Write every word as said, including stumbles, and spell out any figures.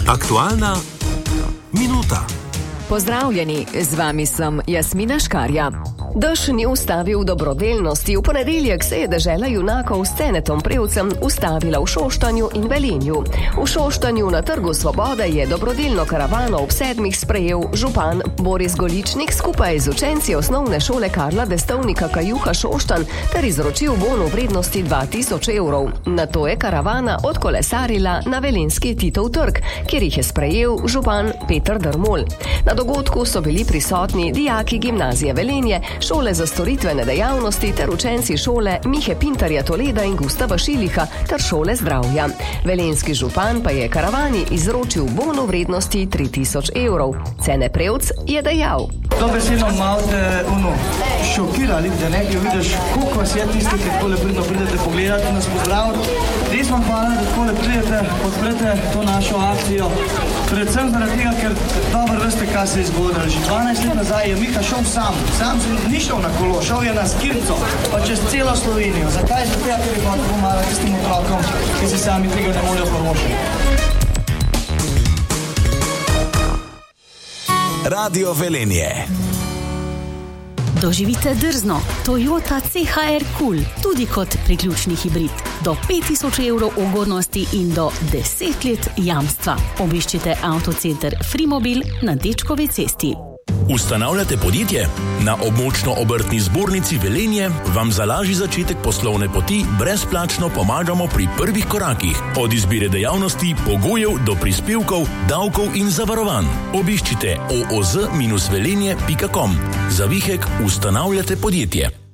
Aktualna minuta. Pozdravljeni, z vami sem Jasmina Škarja. Dež ni ustavil dobrodelnosti. V ponedeljek se je dežela junakov s Cenetom Prevcem ustavila v Šoštanju in Velenju. V Šoštanju na Trgu Svobode je dobrodelno karavano ob sedmih sprejel župan Boris Goličnik skupaj z učenci osnovne šole Karla Destovnika Kajuha Šoštanj ter izročil bon v vrednosti dva tisoč evrov. Nato je karavana odkolesarila na velenjski Titov trg, kjer jih je sprejel župan Peter Drmol. Na dogodku so bili prisotni dijaki gimnazije Velenje, šole za storitvene dejavnosti ter učenci šole Mihe Pintarja Toleda in Gustava Šiliha ter šole zdravja. Velenjski župan pa je karavani izročil bon v vrednosti tri tisoč evrov. Cene Prevc je dejal. Dobesedno malo te ono, šokirali, da nekaj vidiš, koliko vas je tisti, ki takole pridno pridete pogledati, nas pozdraviti. Res vam hvala, da takole pridete, podprete to našo akcijo. Predvsem zaradi tega, ker dobro veste, kaj se je zgodilo. Že dvanajst let nazaj je Miha šel sam. Sam se ni šel na kolo, šel je na skirco, pa čez celo Slovenijo. Zakaj? Zato tega, ker je pa pomagati tistim otrokom, ki si sami tega ne morejo privoščiti. Radio Velenje. Doživite drzno Toyota C H R Cool, tudi kot priključni hibrid. Do pet tisoč evrov ugodnosti in do deset let jamstva. Obiščite avtocenter Frimobil na Dečkovi cesti. Ustanavljate podjetje? Na območno-obrtni zbornici Velenje vam za lažji začetek poslovne poti brezplačno pomagamo pri prvih korakih. Od izbire dejavnosti, pogojev do prispevkov, davkov in zavarovanj. Obiščite o o z velenje pika com. Za vihek ustanavljate podjetje.